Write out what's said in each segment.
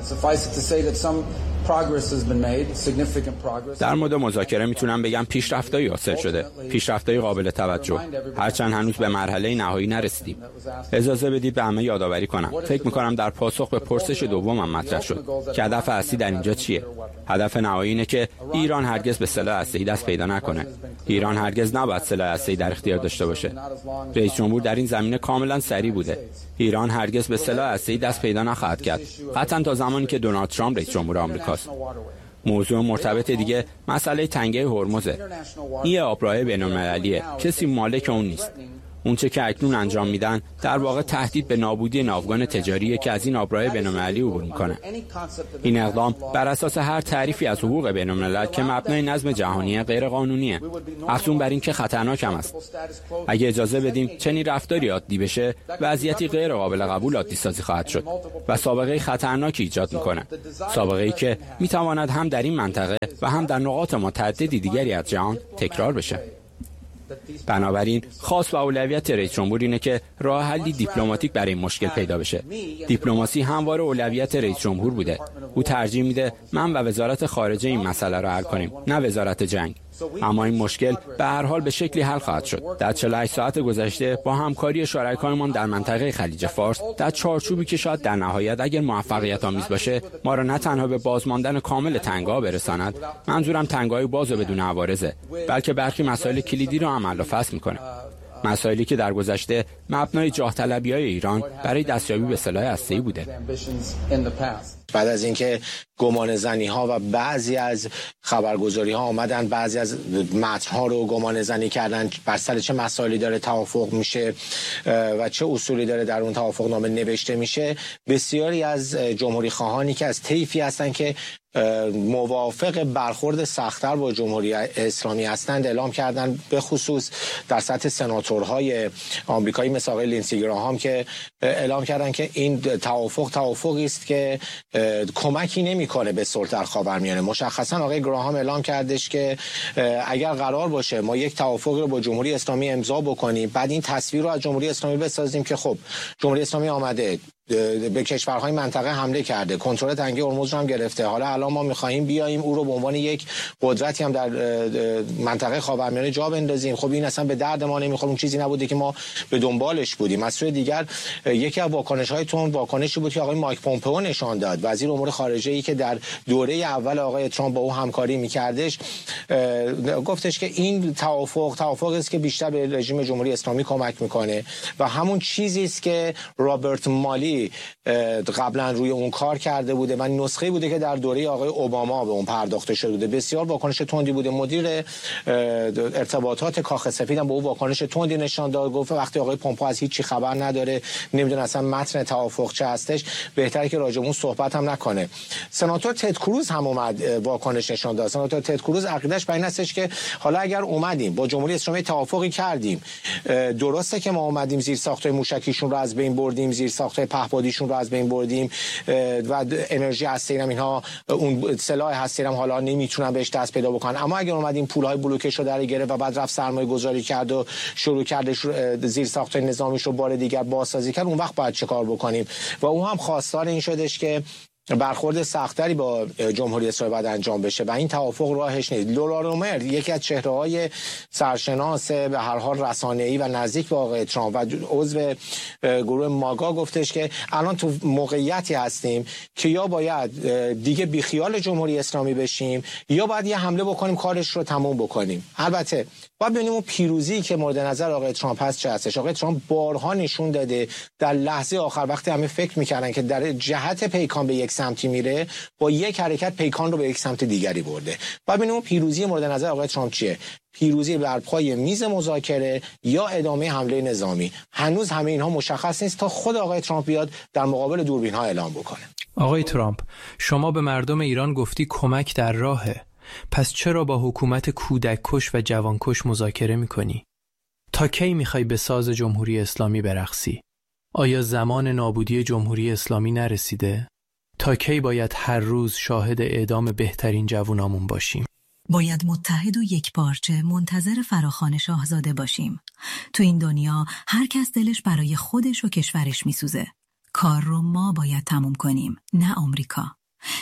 در مورد مذاکره میتونم بگم پیشرفتایی حاصل شده، پیشرفتایی قابل توجه، هرچند هنوز به مرحله نهایی نرسیدیم. اجازه بدید به همه یادآوری کنم. فکر میکنم در پاسخ به پرسش دومم مطرح شد که هدف اصلی در اینجا چیه. هدف نهایی اینه که ایران هرگز به سلاح هسته‌ای دست پیدا نکنه. ایران هرگز نباید سلاح هسته‌ای در اختیار داشته باشه. رئیس جمهور در این زمینه کاملا صریح بوده. ایران هرگز به سلاح هسته‌ای دست پیدا نخواهد کرد، قطعا تا زمانی که دونالد ترامپ رئیس جمهور آمریکاست. موضوع مرتبط دیگه مسئله تنگه هرمزه. این آبراه بین‌المللیه، کسی مالک اون نیست. اون چه که اکنون انجام میدن در واقع تهدید به نابودی ناوگان تجاریه که از این آبراه بین‌المللی عبور میکنه. این اقدام بر اساس هر تعریفی از حقوق بین‌الملل که مبنای نظم جهانی غیر قانونیه. افزون بر این که خطرناک هم است. اگه اجازه بدیم چنین رفتاری عادی بشه، وضعیتی غیر قابل قبول عادی سازی خواهد شد و سابقه خطرناکی ایجاد میکنه. سابقه‌ای که میتواند هم در این منطقه و هم در نقاط متعددی دیگری از جهان تکرار بشه. بنابراین خاص و اولویت رئیس جمهور اینه که راه حلی دیپلماتیک برای این مشکل پیدا بشه. دیپلماسی همواره اولویت رئیس جمهور بوده. او ترجیح میده من و وزارت خارجه این مسئله رو حل کنیم، نه وزارت جنگ. اما این مشکل به هر حال به شکلی حل خواهد شد. در 48 ساعت گذشته با همکاری شرکایمان در منطقه خلیج فارس در چارچوبی که شاید در نهایت اگر موفقیت آمیز باشه ما را نه تنها به بازماندن کامل تنگه‌ها برساند، منظورم تنگه‌های باز و بدون عوارضه، بلکه برخی مسائل کلیدی را هم حل و فصل میکنه. مسائلی که در گذشته مبنای جاه طلبی‌های ایران برای دستیابی به سلاح هسته‌ای بوده. بعد از اینکه گمان زنی ها و بعضی از خبرگزاری ها آمدن بعضی از متن ها رو گمان زنی کردن بر سر چه مسائلی داره توافق میشه و چه اصولی داره در اون توافق نامه نوشته میشه، بسیاری از جمهوری خواهانی که از طیفی هستن که موافق برخورد سخت‌تر با جمهوری اسلامی هستند اعلام کردن، به خصوص در سطح سناتورهای آمریکایی مثل آقای لینسی گراهام که اعلام کردن که این توافقی است که کمکی نمیکنه به صلح در خاورمیانه. مشخصا آقای گراهام اعلام کردش که اگر قرار باشه ما یک توافقی رو با جمهوری اسلامی امضا بکنیم، بعد این تصویر رو از جمهوری اسلامی بسازیم که خب جمهوری اسلامی آمده به کشورهای منطقه حمله کرده، کنترل تنگه هرمز رو هم گرفته، حالا الان ما می‌خوایم بیایم او رو به عنوان یک قدرتی هم در منطقه خاورمیانه جا بندازیم، خب این اصلا به درد ما نمیخوره، اون چیزی نبوده که ما به دنبالش بودیم. از سوی دیگر یکی از واکنش‌های تون واکنشی بود که آقای مایک پومپئو نشان داد، وزیر امور خارجه‌ای که در دوره اول آقای ترامپ با او همکاری می‌کردش، گفتش که این توافقی است که بیشتر به رژیم جمهوری اسلامی کمک می‌کنه و همون چیزی است که رابرت مالی قبلا روی اون کار کرده بوده و نسخه بوده که در دوره آقای اوباما به اون پرداخته شده بوده. بسیار واکنش تندی بوده. مدیر ارتباطات کاخ سفید هم به اون واکنش تندی نشان داد، گفت وقتی آقای پومپئو از هیچ چی خبر نداره، نمیدونه اصلا متن توافق چه هستش، بهتره که راجع به اون صحبت هم نکنه. سناتور تد کروز هم اومد واکنش نشان داد. سناتور تد کروز عقیده‌اش بر این هستش که حالا اگر اومدیم با جمهوری اسلامی توافقی کردیم، درسته که ما اومدیم زیر ساختای موشکیشون رو از بین بردیم، زیر ساختای پهپادیشون رو از بین بردیم و انرژی هسته‌ای هم اینها اون سلاح هسته‌ای هم حالا نمیتونن بهش دست پیدا بکنن، اما اگر اومدیم پول‌های بلوکش رو در گرفت و بعد رفت سرمایه‌گذاری کرد و شروع کردش زیر ساختای نظامیش رو بار دیگر بازسازی کرد، اون وقت باید چه کار بکنیم؟ و اون هم خواستار این شدش که برخورد سختری با جمهوری اسلامی باید انجام بشه و این توافق راهش نیست. لورا رومر یکی از چهره‌های سرشناس به هر حال رسانه‌ای و نزدیک به آقای ترامپ و عضو گروه ماگا گفتش که الان تو موقعیتی هستیم که یا باید دیگه بیخیال جمهوری اسلامی بشیم یا باید یه حمله بکنیم کارش رو تموم بکنیم. البته باید ببینیم اون پیروزی که مورد نظر آقای ترامپ هست چه هستش. آقای ترامپ بارها نشون داده در لحظه آخر وقتی همه فکر می‌کردن که در جهت پیکان به یک سمتی میره، با یک حرکت پیکان رو به یک سمت دیگری برده. باید ببینیم اون پیروزی مورد نظر آقای ترامپ چیه؟ پیروزی بر پای میز مذاکره یا ادامه حمله نظامی؟ هنوز همه اینها مشخص نیست تا خود آقای ترامپ بیاد در مقابل دوربین‌ها اعلام بکنه. آقای ترامپ، شما به مردم ایران گفتی کمک در راهه. پس چرا با حکومت کودک کش و جوان کش مذاکره میکنی؟ تا کی میخوای به ساز جمهوری اسلامی برقصی؟ آیا زمان نابودی جمهوری اسلامی نرسیده؟ تا کی باید هر روز شاهد اعدام بهترین جوانامون باشیم؟ باید متحد و یکپارچه منتظر فراخوان شاهزاده باشیم. تو این دنیا هر کس دلش برای خودش و کشورش میسوزه. کار رو ما باید تموم کنیم، نه آمریکا.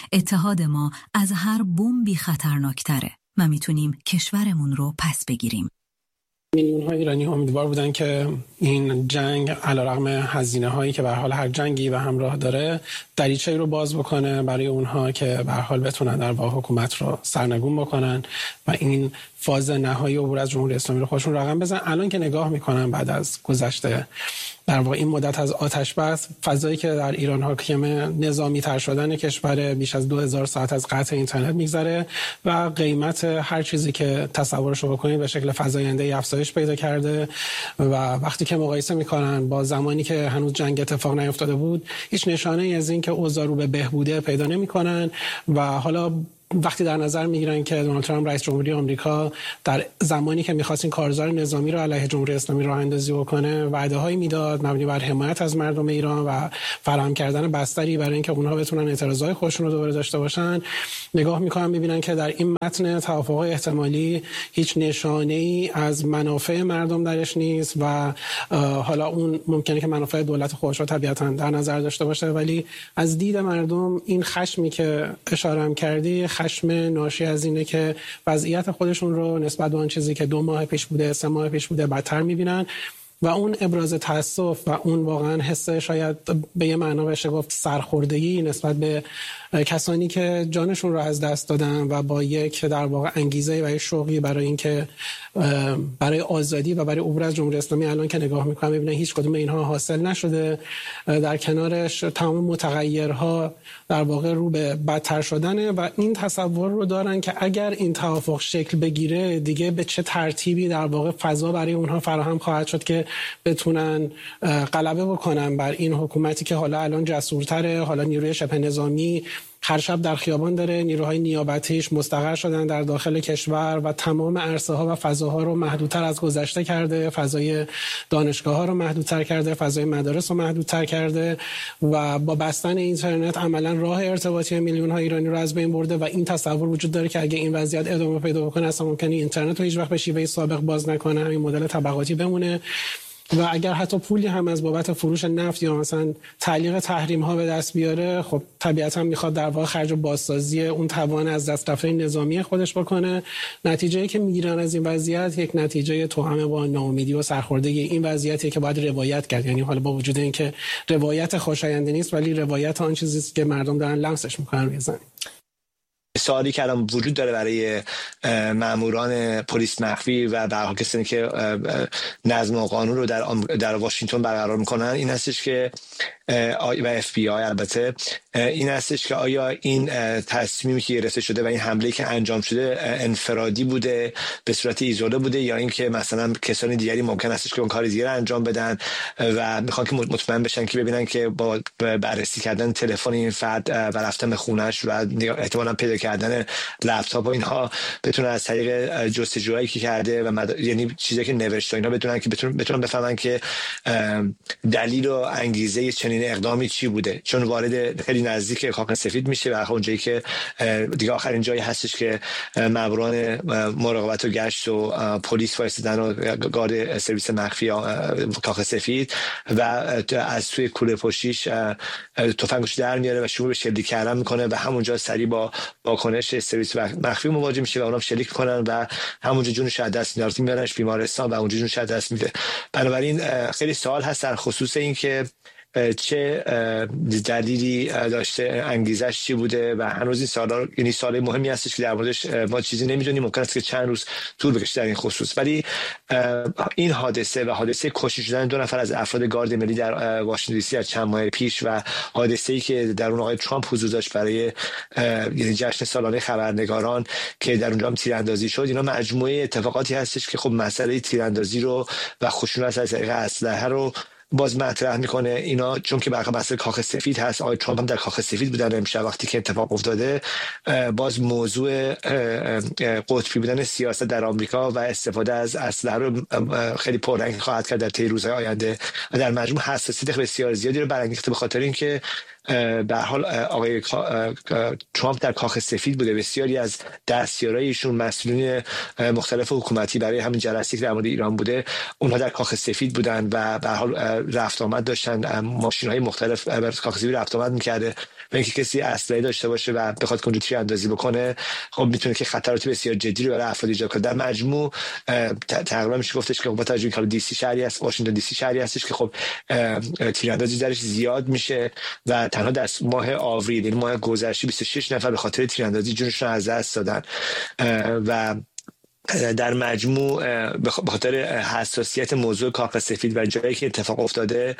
اتحاد ما از هر بمبی خطرناکتره و میتونیم کشورمون رو پس بگیریم. میلیون‌ها ایرانی امیدوار بودن که این جنگ علیرغم هزینه هایی که به هر حال هر جنگی به همراه داره دریچه‌ای رو باز بکنه برای اونها که به هر حال بتونن در واقع حکومت رو سرنگون بکنن و این فاز نهایی عبور از جمهوری اسلامی رو خودشون رقم بزنن. الان که نگاه میکنن بعد از گذشته در واقع این مدت از آتش بس، فضایی که در ایران حاکم نظامی تر شدن کشور، بیش از 2000 ساعت از قطع اینترنت میگذره و قیمت هر چیزی که تصورش رو بکنید به شکل فزاینده‌ای افزایش پیدا کرده و وقتی که مقایسه میکنن با زمانی که هنوز جنگ اتفاق نیفتاده بود هیچ نشانه‌ای از این که اوضاع رو به بهبوده پیدا نمیکنن و حالا وقتی در نظر میگیرن که دونالد ترامپ رئیس جمهوری آمریکا در زمانی که می‌خواست این کارزار نظامی رو علیه جمهوری اسلامی راه اندازی بکنه وعده‌هایی میداد مبنی بر حمایت از مردم ایران و فراهم کردن بستری برای اینکه اونها بتونن اعتراضات خودشون رو دوباره داشته باشن، نگاه می‌کنن می‌بینن که در این متن توافق‌های احتمالی هیچ نشانه‌ای از منافع مردم درش نیست و حالا اون ممکنه که منافع دولت خودش رو طبیعتاً در نظر داشته باشه، ولی از دید مردم این خشمی که اشاره کردی خشم ناشی از اینه که وضعیت خودشون رو نسبت به آن چیزی که 2 ماه پیش بوده 3 ماه پیش بوده بدتر می‌بینن و اون ابراز تأسف و اون واقعا حس شاید به یه معنا بشه گفت سرخوردگی نسبت به کسانی که جانشون رو از دست دادن و با یک در واقع انگیزه و شوقی برای اینکه برای آزادی و برای عبور از جمهوری اسلامی الان که نگاه می‌کنم می‌بینن هیچ کدوم اینها حاصل نشده، در کنارش تمام متغیرها در واقع رو به بدتر شدنه و این تصور رو دارن که اگر این توافق شکل بگیره دیگه به چه ترتیبی در واقع فضا برای اونها فراهم خواهد شد که بتونن غلبه بکنن بر این حکومتی که حالا الان جسورتره، حالا نیروی شبه نظامی هر شب در خیابان داره، نیروهای نیابتیش مستقر شدن در داخل کشور و تمام عرصه ها و فضاها رو محدودتر از گذشته کرده، فضای دانشگاه ها رو محدودتر کرده، فضای مدارس رو محدودتر کرده و با بستن اینترنت عملا راه ارتباطی میلیون ها ایرانی رو از بین برده و این تصور وجود داره که اگه این وضعیت ادامه پیدا بکنه اصلا ممکنه اینترنت رو هیچ وقت به شیوه سابق باز نکنه، همین مدل طبقاتی بمونه و اگر حتی پولی هم از بابت فروش نفت یا مثلا تعلیق تحریم ها به دست بیاره، خب طبیعتا میخواد در واقع خرج بازسازی اون توان از دست رفته نظامی خودش بکنه. نتیجه‌ای که میگیرن از این وضعیت یک نتیجه توأم با ناامیدی و سرخوردگی این وضعیتی که باید روایت کرد، یعنی حالا با وجود اینکه روایت خوشایندی نیست ولی روایت آن چیزی است که مردم دارن لمسش میکنن میزنن. سوالی که الان وجود داره برای ماموران پلیس مخفی و برای کسانی که نظم و قانون رو در واشنگتن برقرار میکنن این هستش که و FBI البته این هستش که آیا این تصمیمی که گرفته شده و این حمله که انجام شده انفرادی بوده به صورت ایزوله بوده یا اینکه مثلا کسانی دیگری ممکن هستش که اون کار دیگه رو انجام بدن و میخوان که مطمئن بشن که ببینن که با بررسی کردن تلفن این فرد و رفتن به خونش و احتمالاً پیدا کردن لپتاپ و اینها بتونن از طریق جستجوهایی که کرده و یعنی چیزایی که نوشته اینا بدونن که بتونن بفهمن که دلیل و انگیزه چنین اقدامی چی بوده، چون وارد خیلی نزدیک کاخ سفید میشه و اونجایی که دیگه آخرین جایی هستش که ماموران مراقبت و گشت و پلیس وایسادن و گارد سرویس مخفی کاخ سفید و از توی کوله پشتیش تفنگش در میاره و شروع به شلیک کردن میکنه و همونجا سریع با واکنش سرویس مخفی مواجه میشه و اونم شلیک میکنن و همونجا جونش از دست میاره، میبرنش بیمارستان و اونجا جونش از دست میده. بنابراین خیلی سوال هست در خصوص این که چه دلیلی داشته، انگیزش چی بوده و هنوز این سوالا یعنی سوال مهمی هستش که در موردش ما چیزی نمیدونیم، ممکن است که چند روز طول بکشه در این خصوص. ولی این حادثه و حادثه کشته شدن 2 نفر از افراد گارد ملی در واشنگتن دی سی از چند ماه پیش و حادثه‌ای که در اون آقای ترامپ حضور داشت برای یعنی جشن سالانه خبرنگاران که در اونجا هم تیراندازی شد، اینا مجموعه اتفاقاتی هستش که خب مسئله تیراندازی رو و خشونت از طریق اسلحه رو باز مطرح میکنه. اینا چون که برخلاف بحث کاخ سفید هست، آقای ترامپ هم در کاخ سفید بودن امشب وقتی که اتفاق افتاده، باز موضوع قطبی بودن سیاست در آمریکا و استفاده از اسلحه رو خیلی پررنگ خواهد کرد در طی روزهای آینده و در مجموع حساسیت بسیار زیادی رو برانگیخته به خاطر اینکه به هر حال آقای ترامپ در کاخ سفید بوده. بسیاری از دستیارای ایشون، مسئولین مختلف حکومتی برای همین جلسه‌ای که در مورد ایران بوده، اونها در کاخ سفید بودن و به هر حال رفت آمد داشتن، ماشین‌های مختلف بر کاخ سفید رفت آمد می‌کرده. و اینکه کسی اسلحه داشته باشه و بخواد کنجد تیراندازی بکنه، خب میتونه که خطرات بسیار جدی رو برای افراد ایجاد کنه. در مجموع تقریبا میشه گفتش که با توجه به اینکه دی سی شهری است، واشنگتن دی سی شهری هستش که خب تیراندازی درش زیاد میشه و تنها در ماه آوریل، یعنی ماه گذشته، 26 نفر به خاطر تیراندازی جونشون از دست دادن و در مجموع به خاطر حساسیت موضوع کاخ سفید و جایی که اتفاق افتاده،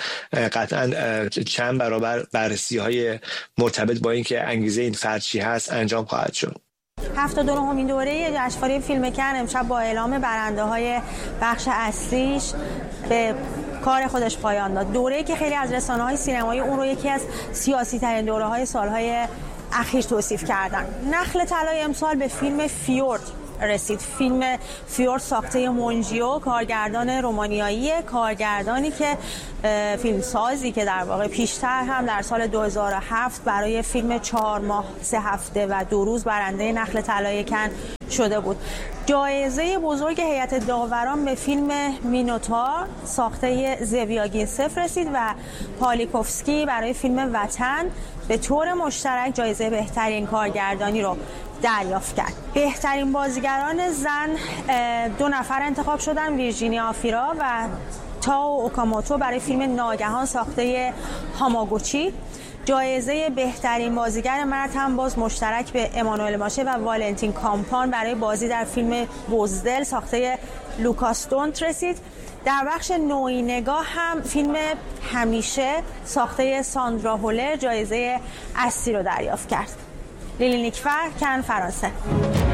قطعا چند برابر بررسی‌های مرتبط با اینکه انگیزه این فرد چی هست انجام خواهد شد. 79مین دوره جشنواره فیلم کن امشب با اعلام برنده‌های بخش اصلیش به کار خودش پایان داد. دوره‌ای که خیلی از رسانه‌های سینمایی اون رو یکی از سیاسی‌ترین دوره‌های سال‌های اخیر توصیف کردن. نخل طلای امسال به فیلم فیورد رسید. فیلم فیورد ساخته مونجیو، کارگردان رومانیایی، کارگردانی که فیلمسازی که در واقع پیشتر هم در سال 2007 برای فیلم 4 ماه 3 هفته و 2 روز برنده نخل طلای کن شده بود. جایزه بزرگ هیئت داوران به فیلم مینوتار ساخته زویاگینسف رسید و پالیکوفسکی برای فیلم وطن به طور مشترک جایزه بهترین کارگردانی رو دریافت کرد. بهترین بازیگران زن 2 نفر انتخاب شدن: ویرجینیا آفیرا و تاو اوکاموتو برای فیلم ناگهان ساخته هاماگوچی. جایزه بهترین بازیگر مرد هم باز مشترک به امانوئل ماشه و والنتین کامپان برای بازی در فیلم بزدل ساخته لوکاس دونت رسید. در بخش نوعی نگاه هم فیلم همیشه ساخته ساندرا هولر جایزه اصلی رو دریافت کرد. لیلی نیکفر، کن، فرانسه.